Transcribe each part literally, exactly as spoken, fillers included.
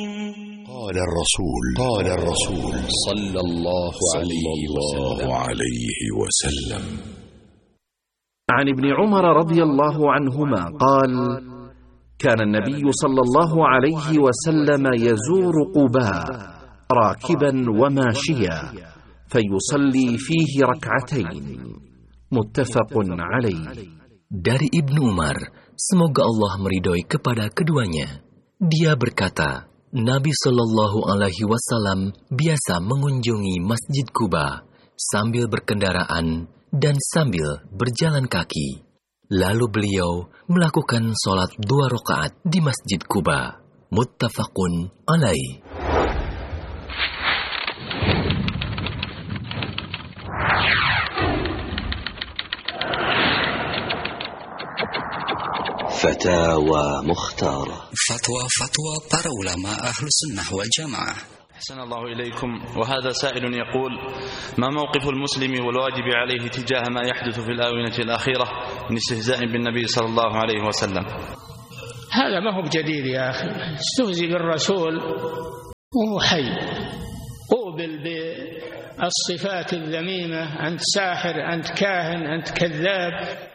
قال الرسول قال الرسول صلى الله عليه وسلم عن ابن عمر رضي الله عنهما قال: كان النبي صلى الله عليه وسلم يزور قباء راكبا وماشيا فيصلي فيه ركعتين. متفق عليه. Dari Ibnu Umar, semoga Allah meridhoi kepada keduanya, dia berkata, Nabi Shallallahu Alaihi Wasallam biasa mengunjungi Masjid Quba sambil berkendaraan dan sambil berjalan kaki. Lalu beliau melakukan sholat dua rakaat di Masjid Quba. Muttafaqun alaih. فتاوى مختارة. فتوى فتوى para ulama أهل السنة والجماعة. أحسن الله إليكم. وهذا سائل يقول: ما موقف المسلم والواجب عليه تجاه ما يحدث في الآونة الأخيرة من استهزاء بالنبي صلى الله عليه وسلم؟ هذا ما هو جديد يا أخي، استهزئ بالرسول وهو حي، قوبل بالصفات الذميمة، أنت ساحر، أنت كاهن، أنت كذاب،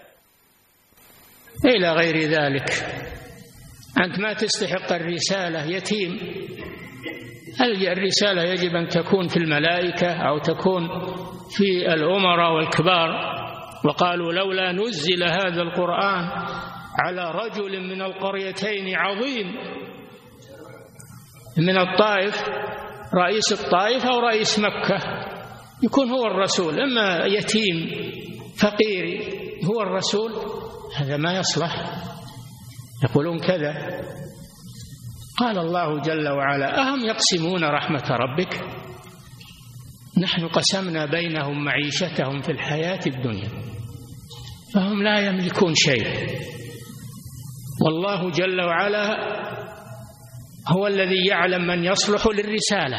إلى غير ذلك. أنت ما تستحق الرسالة، يتيم. الرسالة يجب أن تكون في الملائكة أو تكون في الأمراء والكبار. وقالوا لولا نزل هذا القرآن على رجل من القريتين عظيم، من الطائف، رئيس الطائف أو رئيس مكة، يكون هو الرسول. أما يتيم فقير هو الرسول، هذا ما يصلح. يقولون كذا. قال الله جل وعلا: أهم يقسمون رحمة ربك نحن قسمنا بينهم معيشتهم في الحياة الدنيا فهم لا يملكون شيء. والله جل وعلا هو الذي يعلم من يصلح للرسالة.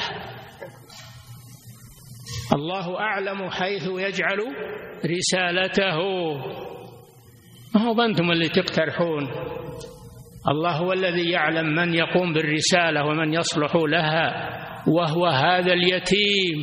الله أعلم حيث يجعل رسالته، ما هو أنتم اللي تقترحون. الله هو الذي يعلم من يقوم بالرسالة ومن يصلح لها، وهو هذا اليتيم،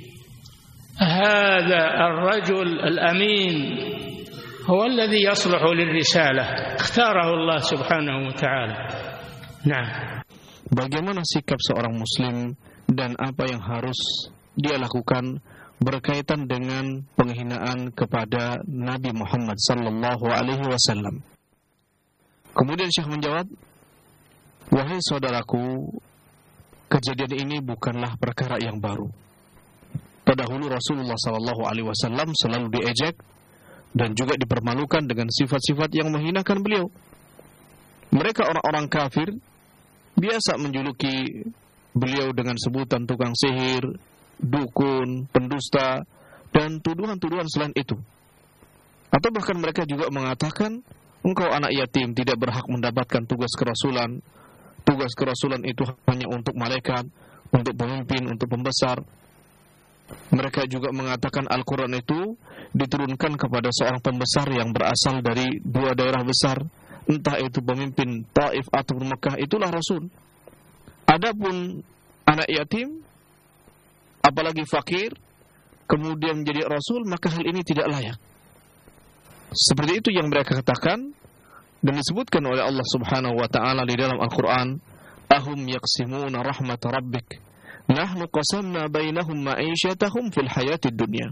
هذا الرجل الأمين هو الذي يصلح للرسالة، اختاره الله سبحانه وتعالى. نعم. Bagaimana sikap seorang muslim dan apa yang harus dia lakukan berkaitan dengan penghinaan kepada Nabi Muhammad sallallahu alaihi wasallam? Kemudian Syekh menjawab, wahai saudaraku, kejadian ini bukanlah perkara yang baru. Terdahulu Rasulullah sallallahu alaihi wasallam selalu diejek dan juga dipermalukan dengan sifat-sifat yang menghinakan beliau. Mereka orang-orang kafir biasa menjuluki beliau dengan sebutan tukang sihir, dukun, pendusta, dan tuduhan-tuduhan selain itu. Atau bahkan mereka juga mengatakan, engkau anak yatim, tidak berhak mendapatkan tugas kerasulan. Tugas kerasulan itu hanya untuk malaikat, untuk pemimpin, untuk pembesar. Mereka juga mengatakan Al-Quran itu diturunkan kepada seorang pembesar yang berasal dari dua daerah besar, entah itu pemimpin Taif atau Mekah, itulah Rasul. Adapun anak yatim, apalagi fakir, kemudian menjadi Rasul, maka hal ini tidak layak. Seperti itu yang mereka katakan dan disebutkan oleh Allah Subhanahu wa taala di dalam Al-Qur'an, ahum yaqsimuna rahmat rabbik nahnu qasamna bainahum ma'isyatahum fil hayatid dunya.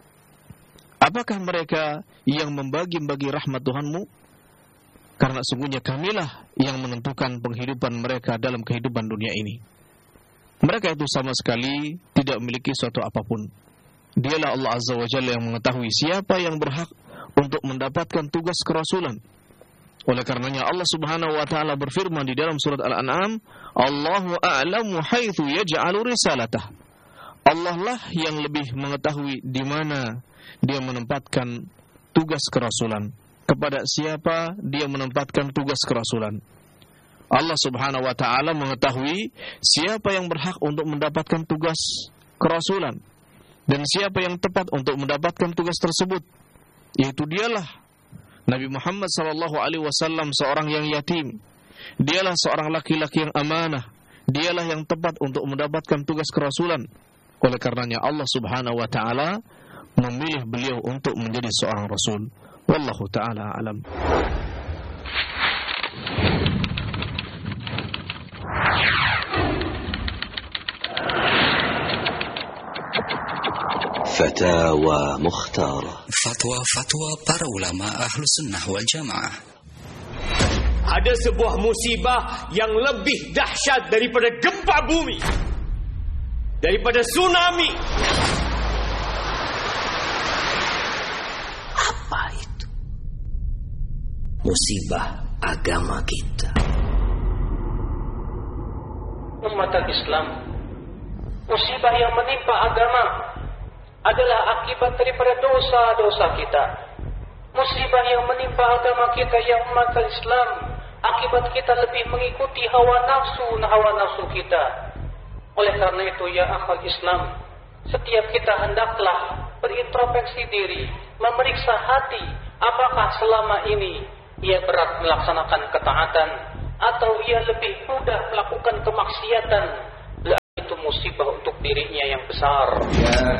Apakah mereka yang membagi-bagi rahmat Tuhanmu? Karena sungguhnya kamilah yang menentukan penghidupan mereka dalam kehidupan dunia ini. Mereka itu sama sekali tidak memiliki suatu apapun. Dialah Allah Azza wa Jalla yang mengetahui siapa yang berhak untuk mendapatkan tugas kerasulan. Oleh karenanya Allah Subhanahu wa taala berfirman di dalam surat Al-An'am, Allahu a'lamu haitsu yaj'alu risalatah. Allah lah yang lebih mengetahui di mana dia menempatkan tugas kerasulan, kepada siapa dia menempatkan tugas kerasulan. Allah Subhanahu wa taala mengetahui siapa yang berhak untuk mendapatkan tugas kerasulan dan siapa yang tepat untuk mendapatkan tugas tersebut, yaitu dialah Nabi Muhammad sallallahu alaihi wasallam, seorang yang yatim. Dialah seorang laki-laki yang amanah. dialah yang tepat untuk mendapatkan tugas kerasulan. Oleh karenanya Allah Subhanahu wa taala memilih beliau untuk menjadi seorang rasul. Wallahu taala alam. Fatawa Mukhtarah. Fatwa-fatwa para ulama ahlu sunnah wal jamaah. Ada sebuah musibah yang lebih dahsyat daripada gempa bumi, daripada tsunami. Apa itu? Musibah agama kita. Umat Islam, musibah yang menimpa agama adalah akibat daripada dosa-dosa kita. Musibah yang menimpa agama kita yang umat Islam, akibat kita lebih mengikuti hawa nafsu hawa nafsu kita. Oleh karena itu ya akhwal Islam, setiap kita hendaklah berintrospeksi diri, memeriksa hati, apakah selama ini ia berat melaksanakan ketaatan atau ia lebih mudah melakukan kemaksiatan. Itu musibah untuk dirinya yang besar.